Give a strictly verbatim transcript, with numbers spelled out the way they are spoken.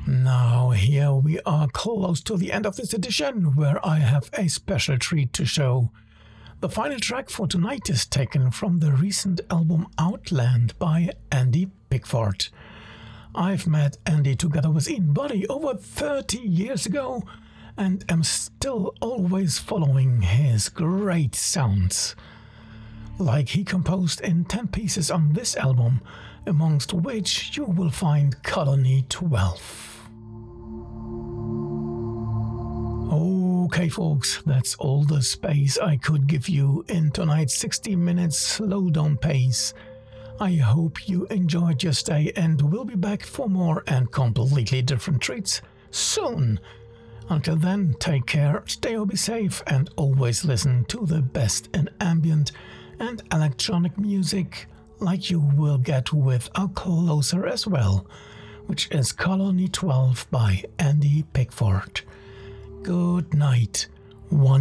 Now, here we are close to the end of this edition, where I have a special treat to show. The final track for tonight is taken from the recent album Outland by Andy Pickford. I've met Andy together with Ian Boddy over thirty years ago and am still always following his great sounds. Like he composed in ten pieces on this album, amongst which you will find Colony twelve. Okay folks, that's all the space I could give you in tonight's sixty minutes slow down pace. I hope you enjoyed your stay and will be back for more and completely different treats soon. Until then, take care, stay or be safe, and always listen to the best in ambient and electronic music, like you will get with our closer as well, which is Colony twelve by Andy Pickford. Good night. One